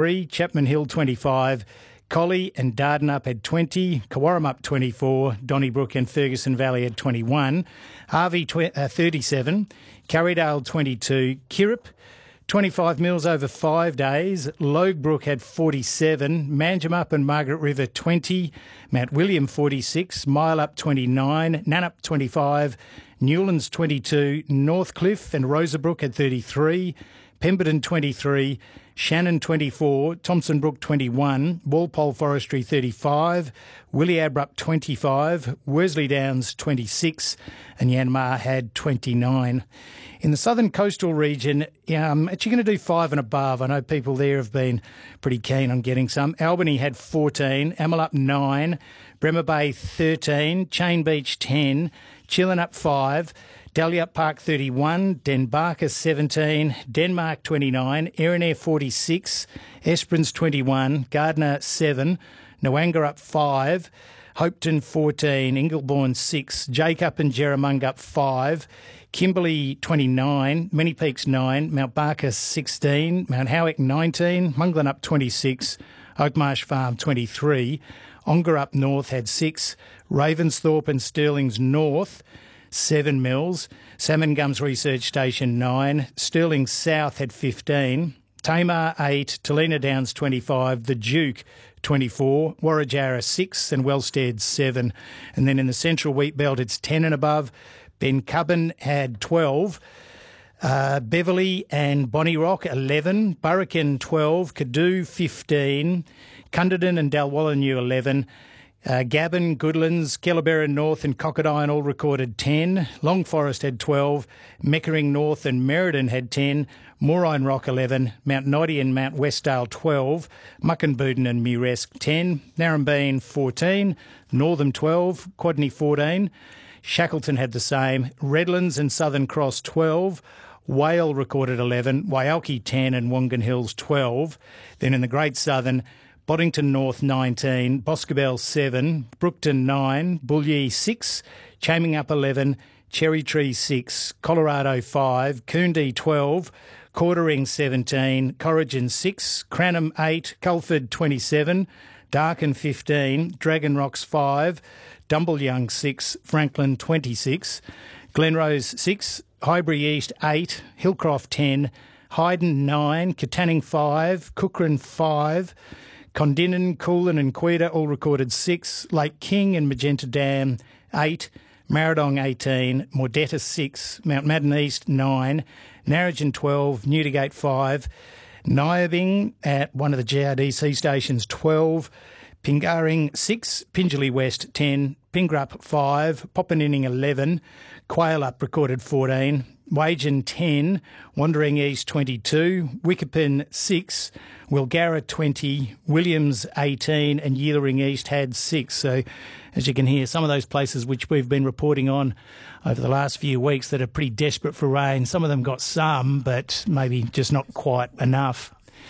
23, Chapman Hill 25, Collie and Dardanup had 20, Kawarram 24, Donnybrook and Ferguson Valley had 21, Harvey 37, Carrydale 22, Kirrip 25 mils over 5 days, Loguebrook had 47, Manjimup and Margaret River 20, Mount William 46, Mile 29, Nannup 25, Newlands 22, Northcliffe and Rosabrook had 33, Pemberton 23, Shannon 24, Thompson Brook 21, Walpole Forestry 35, Williabrup 25, Worsley Downs 26 and Yanmar had 29. In the southern coastal region, actually going to do 5 and above. I know people there have been pretty keen on getting some. Albany had 14, Amalup 9, Bremer Bay 13, Chain Beach 10, Chillinup 5, Dalyup Park 31, Denbarker 17, Denmark 29, Erinair 46, Esperance 21, Gardner 7, Noangarup 5, Hopeton 14, Ingleborn 6, Jacob and Jerramungup 5, Kimberley 29, Many Peaks 9, Mount Barker 16, Mount Howick 19, Munglanup 26, Oakmarsh Farm 23, Ongerup North had 6, Ravensthorpe and Stirling's North 7 mils, Salmon Gums Research Station 9, Stirling South had 15, Tamar 8, Talina Downs 25, The Duke 24, Warrajarra 6 and Wellstead 7. And then in the central wheat belt it's 10 and above. Bencubbin had 12, Beverley and Bonnie Rock 11, Burrican 12, Cadoo 15, Cunderdin and Dalwallinu 11, Gabon, Goodlands, Kellerberrin North and Cockadine all recorded 10. Long Forest had 12. Meckering North and Merredin had 10. Moorine Rock 11. Mount Noddy and Mount Westdale 12. Muckenbuden and Muresk 10. Narrabeen 14. Northam 12. Quadney 14. Shackleton had the same. Redlands and Southern Cross 12. Whale recorded 11. Waialki 10 and Wongan Hills 12. Then in the Great Southern, Boddington North 19, Boscobel 7, Brookton 9, Bullee 6, Chamingup 11, Cherry Tree 6, Colorado 5, Coondee 12, Quartering 17, Corrigan 6, Cranham 8, Culford 27, Darkin 15, Dragon Rocks 5, Dumbleyoung 6, Franklin 26, Glenrose 6, Highbury East 8, Hillcroft 10, Hyden 9, Katanning 5, Cookham 5, Condinnon, Coolin and Quetta all recorded 6, Lake King and Magenta Dam 8, Marradong 18, Mordetta 6, Mount Madden East 9, Narrogin 12, Newdigate 5, Nyabing at one of the GRDC stations 12, Pingaring 6, Pingelly West 10, Pingrup 5, Poppaninning 11, Quayalup recorded 14, Wagen 10, Wandering East 22, Wickepin 6, Wilgarra 20, Williams 18 and Yeelering East had 6. So as you can hear, some of those places which we've been reporting on over the last few weeks that are pretty desperate for rain, some of them got some, but maybe just not quite enough.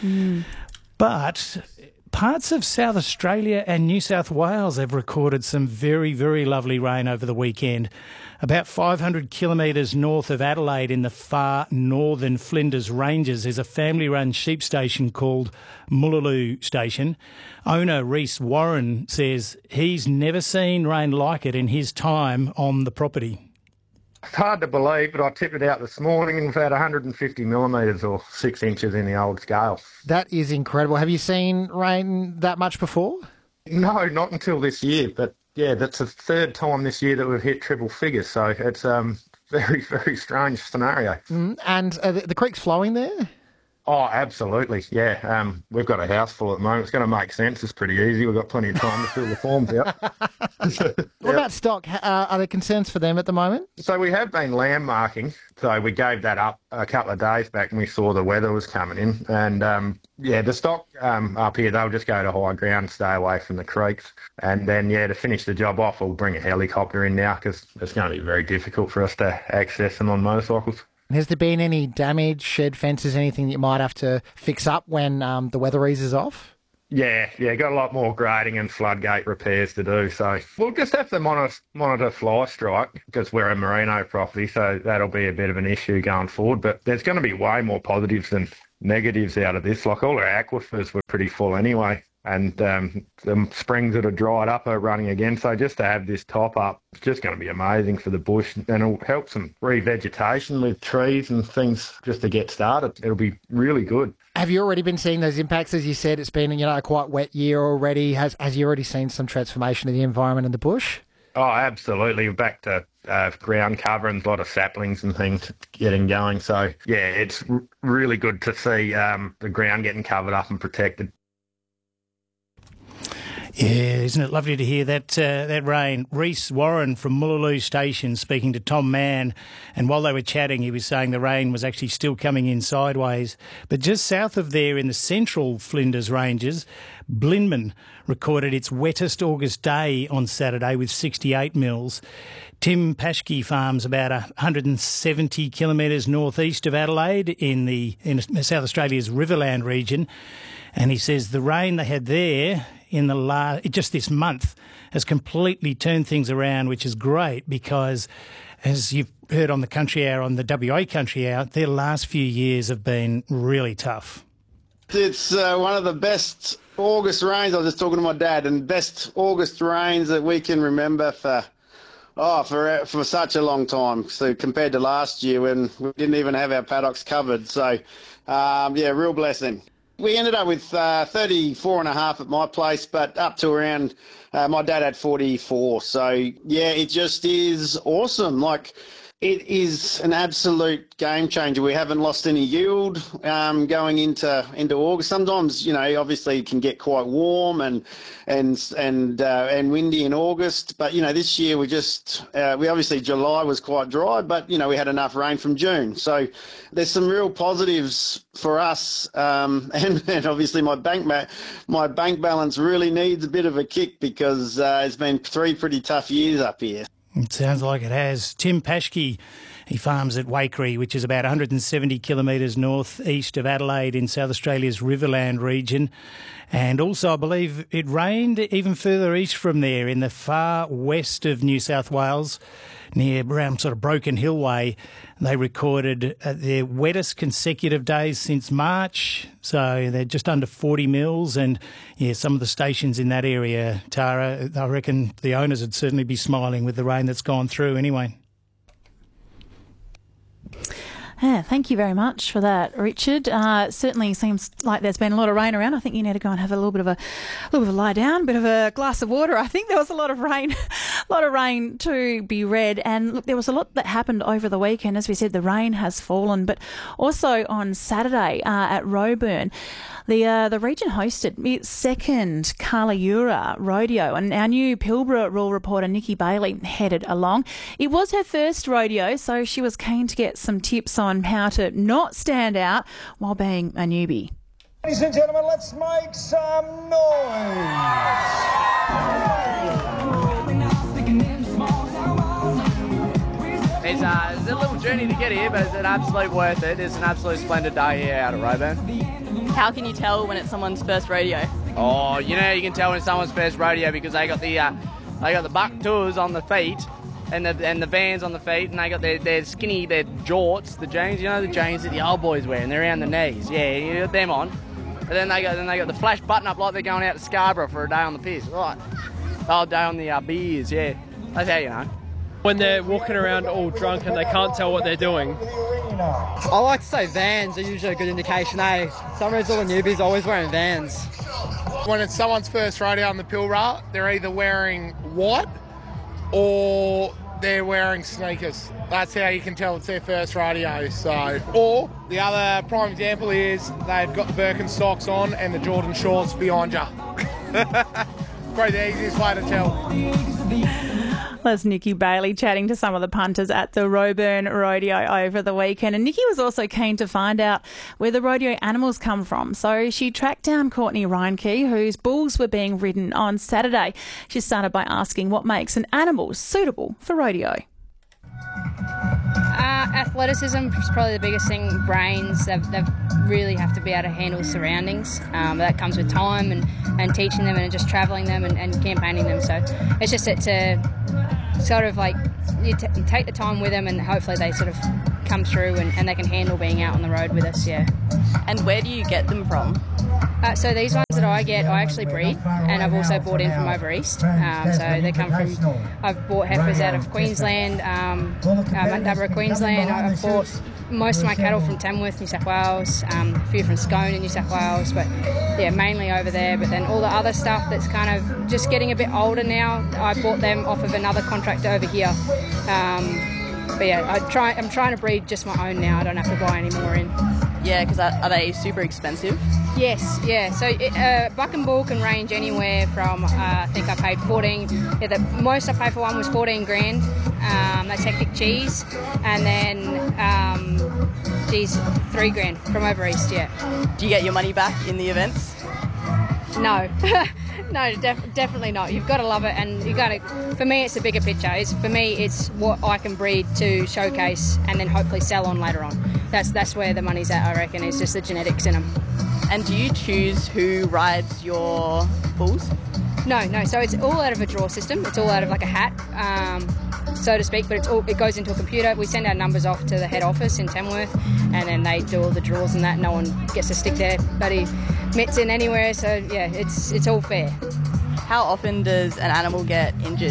But parts of South Australia and New South Wales have recorded some very, very lovely rain over the weekend. About 500 kilometres north of Adelaide in the far northern Flinders Ranges is a family-run sheep station called Mullaloo Station. Owner Reese Warren says he's never seen rain like it in his time on the property. It's hard to believe, but I tipped it out this morning and we've had 150 millimetres or 6 inches in the old scale. That is incredible. Have you seen rain that much before? No, not until this year, but yeah, that's the third time this year that we've hit triple figures, so it's very, very strange scenario. And the creek's flowing there? Oh, absolutely, yeah. We've got a house full at the moment. It's going to make sense. It's pretty easy. We've got plenty of time to fill the forms out. What about stock? Are there concerns for them at the moment? So we have been landmarking. So we gave that up a couple of days back when we saw the weather was coming in. And, yeah, the stock up here, they'll just go to high ground, stay away from the creeks. And then, yeah, to finish the job off, we'll bring a helicopter in now because it's going to be very difficult for us to access them on motorcycles. Has there been any damage, shed fences, anything that you might have to fix up when the weather eases off? Yeah, got a lot more grading and floodgate repairs to do. So we'll just have to monitor fly strike because we're a merino property, so that'll be a bit of an issue going forward. But there's going to be way more positives than negatives out of this. Like all our aquifers were pretty full anyway. And the springs that are dried up are running again. So just to have this top up, it's just going to be amazing for the bush. And it'll help some revegetation with trees and things just to get started. It'll be really good. Have you already been seeing those impacts? As you said, it's been, a quite wet year already. Has you already seen some transformation of the environment in the bush? Oh, absolutely. Back to ground cover and a lot of saplings and things getting going. So, yeah, it's really good to see the ground getting covered up and protected. Yeah, isn't it lovely to hear that rain? Reese Warren from Mullaloo Station speaking to Tom Mann, and while they were chatting, he was saying the rain was actually still coming in sideways. But just south of there in the central Flinders Ranges, Blinman recorded its wettest August day on Saturday with 68 mils. Tim Paschke farms about 170 kilometres northeast of Adelaide in South Australia's Riverland region, and he says the rain they had there in just this month has completely turned things around, which is great because, as you've heard on the Country Hour, on the WA Country Hour, their last few years have been really tough. It's one of the best August rains. I was just talking to my dad, and best August rains that we can remember for such a long time. So compared to last year when we didn't even have our paddocks covered. So, real blessing. We ended up with 34.5 at my place, but up to around, my dad had 44. So, yeah, it just is awesome. Like, it is an absolute game changer. We haven't lost any yield going into August. Sometimes, obviously it can get quite warm and windy in August. But this year we obviously July was quite dry, but we had enough rain from June. So there's some real positives for us. And obviously my bank balance really needs a bit of a kick because it's been 3 pretty tough years up here. It sounds like it has. Tim Paschke, he farms at Waikerie, which is about 170 kilometres north-east of Adelaide in South Australia's Riverland region. And also, I believe it rained even further east from there in the far west of New South Wales, near around sort of Broken Hill Way. They recorded their wettest consecutive days since March, so they're just under 40 mils. And, yeah, some of the stations in that area, Tara, I reckon the owners would certainly be smiling with the rain that's gone through anyway. Yeah, thank you very much for that, Richard. Certainly seems like there's been a lot of rain around. I think you need to go and have a little bit of a lie down, a bit of a glass of water. I think there was a lot of rain to be read. And look, there was a lot that happened over the weekend. As we said, the rain has fallen, but also on Saturday at Roebourne, the region hosted its second Kalayura rodeo, and our new Pilbara rural reporter Nikki Bailey headed along. It was her first rodeo, so she was keen to get some tips on how to not stand out while being a newbie. Ladies and gentlemen, let's make some noise. It's a little journey to get here, but it's an absolute worth it. It's an absolute splendid day here out at Roebourne. How can you tell when it's someone's first rodeo? Oh, you can tell when it's someone's first rodeo because they got the buck tours on the feet and the Vans on the feet, and they got their skinny, their jorts, the jeans, the jeans that the old boys wear, and they're around the knees. Yeah, you got them on. And then they got the flash button up like they're going out to Scarborough for a day on the piss. Right. Oh, day on the beers, yeah. That's how you know. When they're walking around all drunk and they can't tell what they're doing. I like to say Vans are usually a good indication. Some reason all the newbies are always wearing Vans. When it's someone's first rodeo on the Pilbara, they're either wearing white or they're wearing sneakers. That's how you can tell it's their first rodeo. Or the other prime example is they've got the Birkenstocks on and the Jordan shorts behind you. Probably the easiest way to tell. That's Nikki Bailey chatting to some of the punters at the Roebourne Rodeo over the weekend. And Nikki was also keen to find out where the rodeo animals come from. So she tracked down Courtney Reinke, whose bulls were being ridden on Saturday. She started by asking what makes an animal suitable for rodeo. Athleticism is probably the biggest thing. Brains, they really have to be able to handle surroundings. That comes with time and teaching them and just travelling them and campaigning them. So it's just to sort of like you take the time with them and hopefully they sort of come through and they can handle being out on the road with us, yeah. And where do you get them from? So these ones that I get, I actually breed, and I've also bought in from over east. So they come from, I've bought heifers out of Queensland, Mundubbera, Queensland. I've bought most of my cattle from Tamworth, New South Wales, a few from Scone in New South Wales, but yeah, mainly over there. But then all the other stuff that's kind of just getting a bit older now, I bought them off of another contractor over here. But yeah, I'm trying to breed just my own now. I don't have to buy any more in. Yeah, because are they super expensive? Yes, yeah. So buck and bull can range anywhere from I think I paid 14. Yeah, the most I paid for one was 14 grand. That's hectic cheese, and then 3 grand from over east. Yeah. Do you get your money back in the events? No. No, definitely not. You've got to love it, and you got to. For me, it's the bigger picture. For me, it's what I can breed to showcase, and then hopefully sell on later on. That's where the money's at. I reckon. It's just the genetics in them. And do you choose who rides your bulls? No. So it's all out of a draw system. It's all out of like a hat, so to speak. But it goes into a computer. We send our numbers off to the head office in Tamworth, and then they do all the draws and that. No one gets to stick their bloody mitts in anywhere. So yeah, it's all fair. How often does an animal get injured?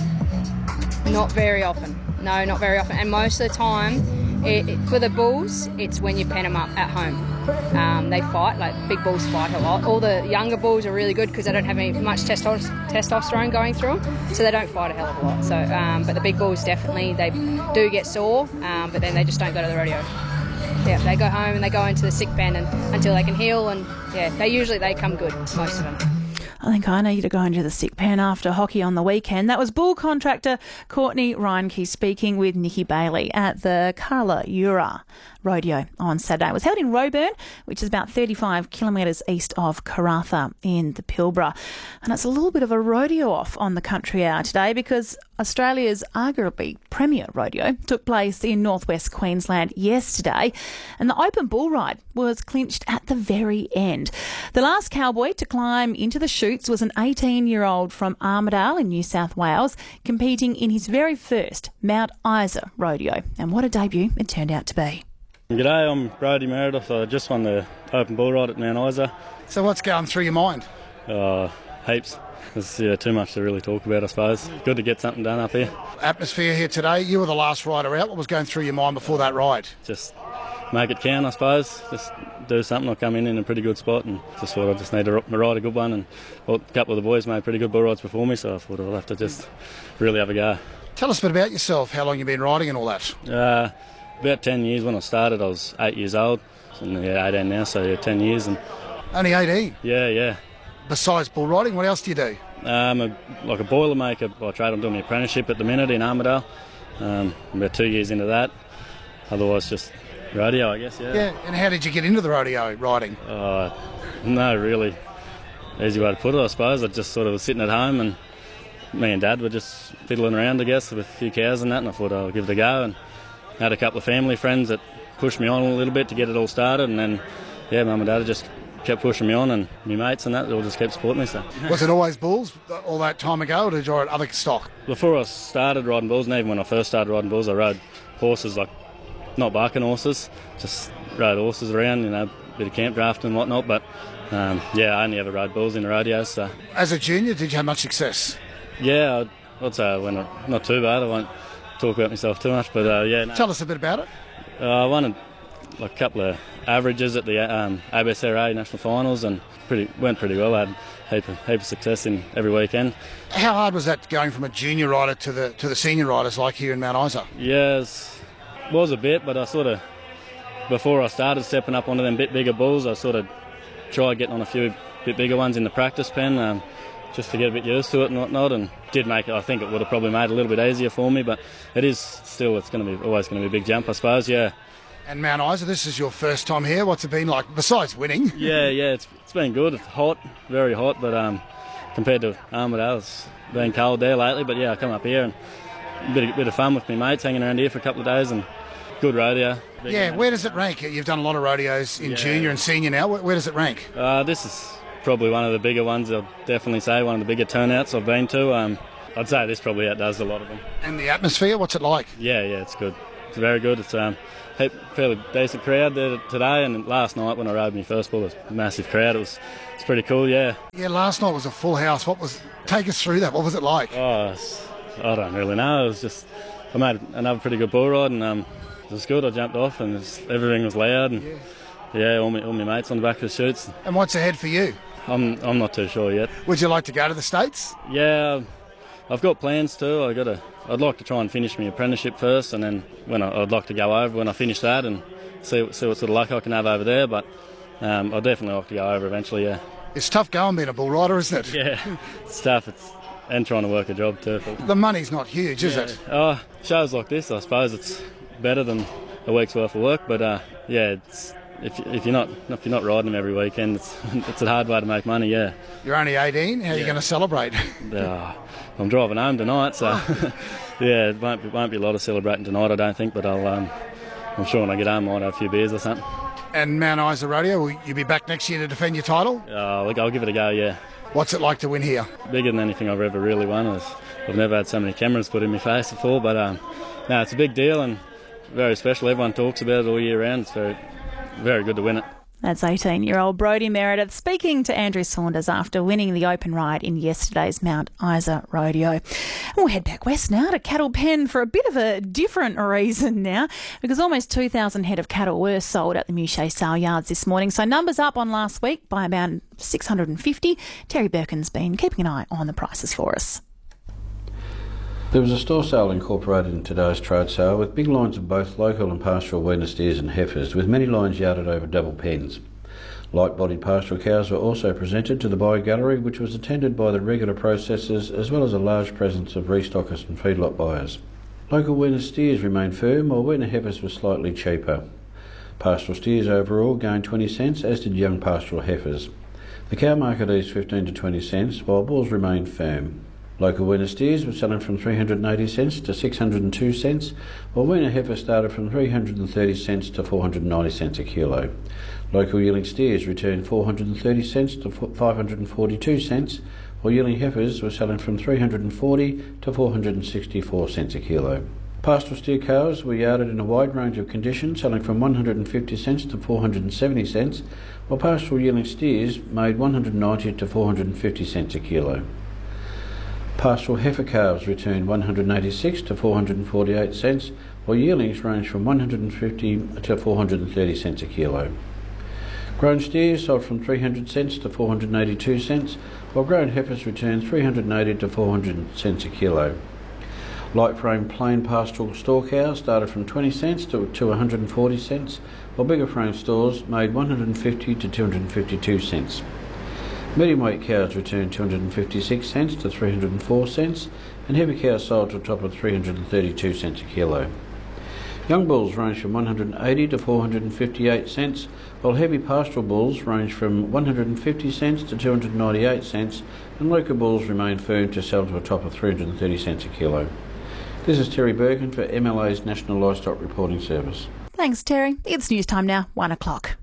Not very often. No, not very often. And most of the time, for the bulls, it's when you pen them up at home. They fight, like big bulls fight a lot. All the younger bulls are really good because they don't have much testosterone going through them, so they don't fight a hell of a lot. So, but the big bulls definitely, they do get sore, but then they just don't go to the rodeo. Yeah, they go home and they go into the sick pen until they can heal, and yeah, they come good, most of them. I think I need to go into the sick pen after hockey on the weekend. That was bull contractor Courtney Reinke speaking with Nikki Bailey at the Carla-Ura Rodeo on Saturday. It was held in Roebourne, which is about 35 kilometres east of Karratha in the Pilbara. And it's a little bit of a rodeo off on the Country Hour today because Australia's arguably premier rodeo took place in northwest Queensland yesterday, and the open bull ride was clinched at the very end. The last cowboy to climb into the chutes was an 18-year-old from Armidale in New South Wales, competing in his very first Mount Isa rodeo. And what a debut it turned out to be. G'day, I'm Brody Meredith. I just won the open bull ride at Mount Isa. So what's going through your mind? Heaps. There's too much to really talk about, I suppose. Good to get something done up here. Atmosphere here today. You were the last rider out. What was going through your mind before that ride? Just make it count, I suppose. Just do something. I come in a pretty good spot and just thought I just need to ride a good one. And a couple of the boys made pretty good bull rides before me, so I thought I'll have to just really have a go. Tell us a bit about yourself, how long you've been riding and all that. About 10 years. When I started, I was 8 years old. And 18 now, so 10 years. And only 18? Yeah. Besides bull riding, what else do you do? I'm a boilermaker by trade. I'm doing my apprenticeship at the minute in Armidale. About 2 years into that. Otherwise, just rodeo, I guess, Yeah, and how did you get into the rodeo riding? No, really easy way to put it, I suppose. I just sort of was sitting at home and me and Dad were just fiddling around, I guess, with a few cows and that, and I thought I'll give it a go. And had a couple of family friends that pushed me on a little bit to get it all started, and then, Mum and Dad just kept pushing me on, and my mates and that all just kept supporting me. So. Was it always bulls all that time ago, or did you ride other stock? Before I started riding bulls, and even when I first started riding bulls, I rode horses, like not barking horses, just rode horses around, a bit of camp drafting and whatnot, but I only ever rode bulls in the rodeos. So. As a junior, did you have much success? Yeah, I'd say I went not too bad. I won't talk about myself too much, but No. Tell us a bit about it. I won a couple of averages at the ABSRA National Finals and went pretty well. I had heap of success in every weekend. How hard was that going from a junior rider to the senior riders like here in Mount Isa? Yes, was a bit, but I sort of, before I started stepping up onto them bit bigger bulls, I sort of tried getting on a few bit bigger ones in the practice pen. Just to get a bit used to it and whatnot, and did make it. I think it would have probably made it a little bit easier for me, but it's always going to be a big jump, I suppose. Yeah. And Mount Isa, this is your first time here. What's it been like besides winning? Yeah, it's been good. It's hot, very hot, but compared to Armidale, it's been cold there lately. But I come up here and a bit of fun with my mates, hanging around here for a couple of days, and good rodeo. Yeah, where does it rank? You've done a lot of rodeos in junior and senior now. Where does it rank? This is probably one of the bigger ones, I'll definitely say, one of the bigger turnouts I've been to. I'd say this probably outdoes a lot of them. And the atmosphere, what's it like? Yeah, it's good. It's very good. It's a fairly decent crowd there today, and last night when I rode my first bull, it was a massive crowd. It's pretty cool, yeah. Yeah, last night was a full house. Take us through that. What was it like? I don't really know. It was just, I made another pretty good bull ride, and it was good. I jumped off, and everything was loud, and all my mates on the back of the chutes. And what's ahead for you? I'm not too sure yet. Would you like to go to the States? Yeah, I've got plans too. I'd like to try and finish my apprenticeship first, and then I'd like to go over when I finish that and see what sort of luck I can have over there. But I'd definitely like to go over eventually. Yeah. It's tough going being a bull rider, isn't it? Yeah, it's tough. And trying to work a job too. The money's not huge, is it? Shows like this, I suppose it's better than a week's worth of work. But it's. If you're not riding them every weekend, it's a hard way to make money. Yeah. You're only 18. How are you going to celebrate? I'm driving home tonight, so it won't be a lot of celebrating tonight, I don't think. But I'm sure when I get home, I might have a few beers or something. And Mount Isa Rodeo, will you be back next year to defend your title? I'll give it a go. Yeah. What's it like to win here? Bigger than anything I've ever really won. I've never had so many cameras put in my face before, but no, it's a big deal and very special. Everyone talks about it all year round. It's very good to win it. That's 18-year-old Brodie Meredith speaking to Andrew Saunders after winning the open ride in yesterday's Mount Isa Rodeo. And we'll head back west now to Cattle Pen for a bit of a different reason now, because almost 2,000 head of cattle were sold at the Mouchet sale yards this morning. So numbers up on last week by about 650. Terry Birkin's been keeping an eye on the prices for us. There was a store sale incorporated in today's trade sale with big lines of both local and pastoral weaner steers and heifers, with many lines yarded over double pens. Light-bodied pastoral cows were also presented to the buy gallery, which was attended by the regular processors as well as a large presence of restockers and feedlot buyers. Local weaner steers remained firm, while weaner heifers were slightly cheaper. Pastoral steers overall gained 20 cents, as did young pastoral heifers. The cow market eased 15 to 20 cents, while bulls remained firm. Local weaner steers were selling from 380 cents to 602 cents, while weaner heifers started from 330 cents to 490 cents a kilo. Local yearling steers returned 430 cents to 542 cents, while yearling heifers were selling from 340 to 464 cents a kilo. Pastoral steer cows were yarded in a wide range of conditions, selling from 150 cents to 470 cents, while pastoral yearling steers made 190 to 450 cents a kilo. Pastoral heifer calves returned 186 to 448 cents, while yearlings ranged from 150 to 430 cents a kilo. Grown steers sold from 300 cents to 482 cents, while grown heifers returned 380 to 400 cents a kilo. Light frame plain pastoral store cows started from 20 cents to 140 cents, while bigger frame stores made 150 to 252 cents. Medium weight cows returned 256 cents to 304 cents, and heavy cows sold to a top of 332 cents a kilo. Young bulls ranged from 180 to 458 cents, while heavy pastoral bulls ranged from 150 cents to 298 cents, and local bulls remained firm to sell to a top of 330 cents a kilo. This is Terry Birkin for MLA's National Livestock Reporting Service. Thanks, Terry. It's news time now, 1 o'clock.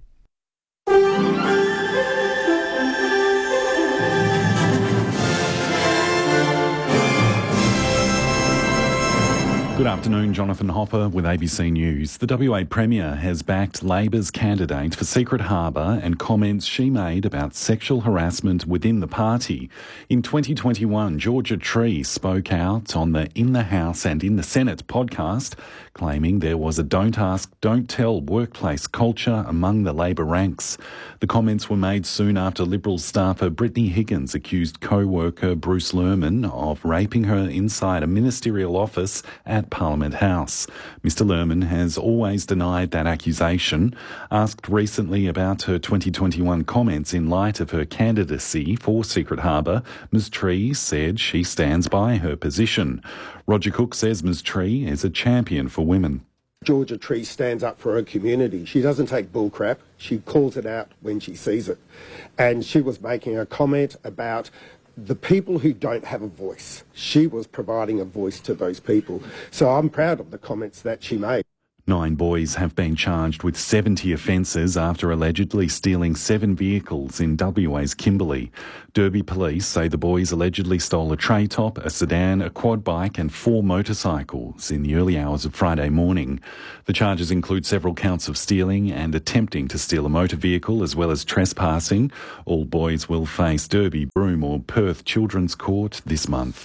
Good afternoon, Jonathan Hopper with ABC News. The WA Premier has backed Labor's candidate for Secret Harbour and comments she made about sexual harassment within the party. In 2021, Georgia Tree spoke out on the In the House and in the Senate podcast, claiming there was a don't ask, don't tell workplace culture among the Labor ranks. The comments were made soon after Liberal staffer Brittany Higgins accused co-worker Bruce Lerman of raping her inside a ministerial office at Parliament House. Mr. Lerman has always denied that accusation. Asked recently about her 2021 comments in light of her candidacy for Secret Harbour, Ms. Tree said she stands by her position. Roger Cook says Ms. Tree is a champion for women. Georgia Tree stands up for her community. She doesn't take bull crap. She calls it out when she sees it. And she was making a comment about the people who don't have a voice. She was providing a voice to those people. So I'm proud of the comments that she made. 9 boys have been charged with 70 offences after allegedly stealing 7 vehicles in WA's Kimberley. Derby police say the boys allegedly stole a tray top, a sedan, a quad bike and 4 motorcycles in the early hours of Friday morning. The charges include several counts of stealing and attempting to steal a motor vehicle as well as trespassing. All boys will face Derby, Broome or Perth Children's Court this month.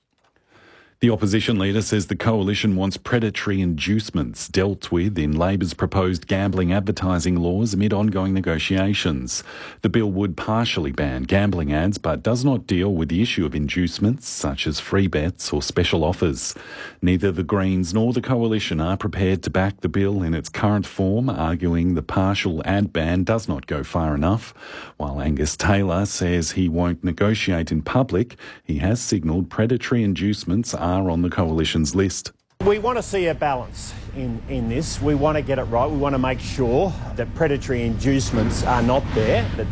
The opposition leader says the coalition wants predatory inducements dealt with in Labor's proposed gambling advertising laws amid ongoing negotiations. The bill would partially ban gambling ads but does not deal with the issue of inducements such as free bets or special offers. Neither the Greens nor the coalition are prepared to back the bill in its current form, arguing the partial ad ban does not go far enough. While Angus Taylor says he won't negotiate in public, he has signalled predatory inducements are on the coalition's list. We want to see a balance in this. We want to get it right. We want to make sure that predatory inducements are not there, that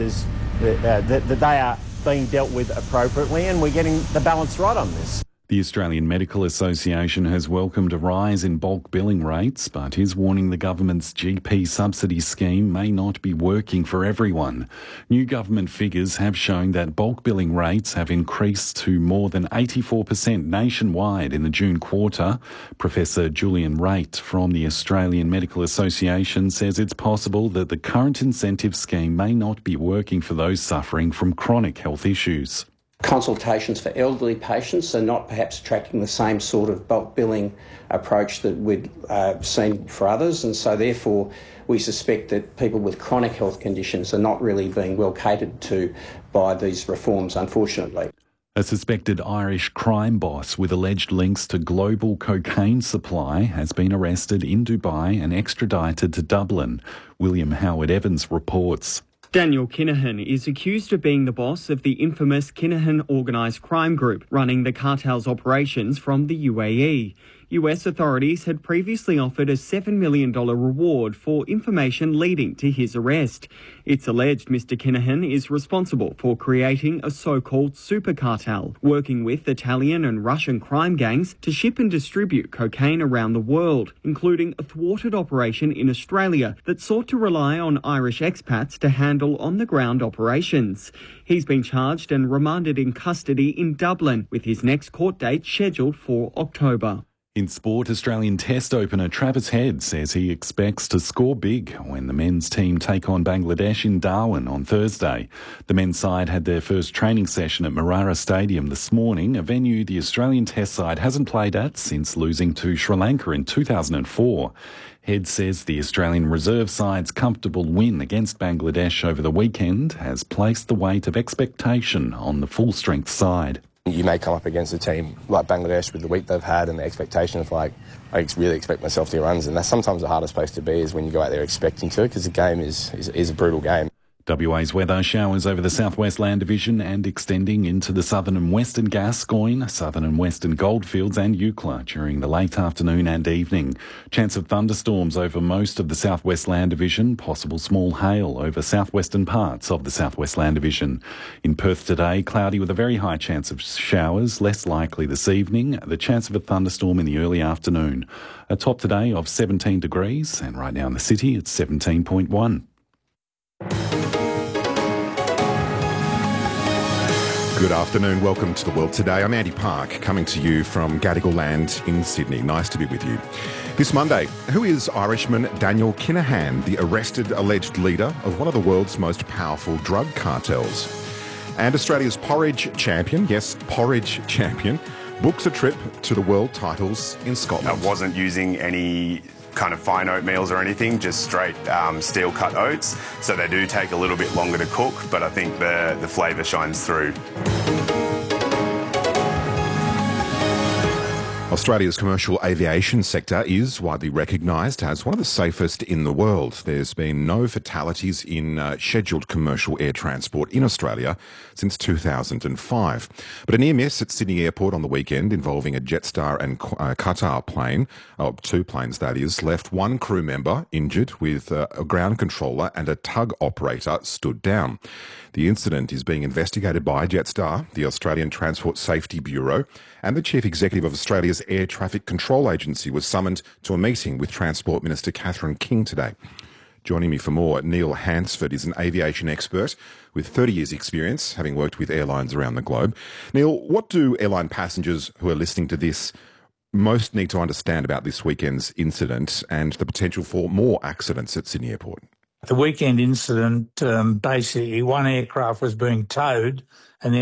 they are being dealt with appropriately, and we're getting the balance right on this. The Australian Medical Association has welcomed a rise in bulk billing rates, but is warning the government's GP subsidy scheme may not be working for everyone. New government figures have shown that bulk billing rates have increased to more than 84% nationwide in the June quarter. Professor Julian Raitt from the Australian Medical Association says it's possible that the current incentive scheme may not be working for those suffering from chronic health issues. Consultations for elderly patients are not perhaps attracting the same sort of bulk billing approach that we'd seen for others, and so therefore we suspect that people with chronic health conditions are not really being well catered to by these reforms, unfortunately. A suspected Irish crime boss with alleged links to global cocaine supply has been arrested in Dubai and extradited to Dublin. William Howard Evans reports. Daniel Kinahan is accused of being the boss of the infamous Kinahan organised crime group running the cartel's operations from the UAE. US authorities had previously offered a $7 million reward for information leading to his arrest. It's alleged Mr. Kinahan is responsible for creating a so-called super cartel, working with Italian and Russian crime gangs to ship and distribute cocaine around the world, including a thwarted operation in Australia that sought to rely on Irish expats to handle on-the-ground operations. He's been charged and remanded in custody in Dublin, with his next court date scheduled for October. In sport, Australian Test opener Travis Head says he expects to score big when the men's team take on Bangladesh in Darwin on Thursday. The men's side had their first training session at Marara Stadium this morning, a venue the Australian Test side hasn't played at since losing to Sri Lanka in 2004. Head says the Australian reserve side's comfortable win against Bangladesh over the weekend has placed the weight of expectation on the full-strength side. You may come up against a team like Bangladesh with the week they've had and the expectation of I really expect myself to get runs, and that's sometimes the hardest place to be is when you go out there expecting to, because the game is a brutal game. WA's weather: showers over the southwest Land Division and extending into the southern and western Gascoyne, southern and western Goldfields and Eucla during the late afternoon and evening. Chance of thunderstorms over most of the southwest Land Division, possible small hail over southwestern parts of the southwest Land Division. In Perth today, cloudy with a very high chance of showers, less likely this evening, the chance of a thunderstorm in the early afternoon. A top today of 17 degrees, and right now in the city it's 17.1. Good afternoon, welcome to The World Today. I'm Andy Park, coming to you from Gadigal Land in Sydney. Nice to be with you. This Monday, who is Irishman Daniel Kinahan, the arrested alleged leader of one of the world's most powerful drug cartels? And Australia's porridge champion, yes, porridge champion, books a trip to the world titles in Scotland. I wasn't using any kind of fine oatmeals or anything, just straight steel cut oats. So they do take a little bit longer to cook, but I think the flavour shines through. Australia's commercial aviation sector is widely recognised as one of the safest in the world. There's been no fatalities in scheduled commercial air transport in Australia since 2005. But a near miss at Sydney Airport on the weekend involving a Jetstar and Qatar plane, two planes that is, left one crew member injured with a ground controller and a tug operator stood down. The incident is being investigated by Jetstar, the Australian Transport Safety Bureau, and the Chief Executive of Australia's Australia's Air Traffic Control Agency was summoned to a meeting with Transport Minister Catherine King today. Joining me for more, Neil Hansford is an aviation expert with 30 years' experience, having worked with airlines around the globe. Neil, what do airline passengers who are listening to this most need to understand about this weekend's incident and the potential for more accidents at Sydney Airport? The weekend incident, basically one aircraft was being towed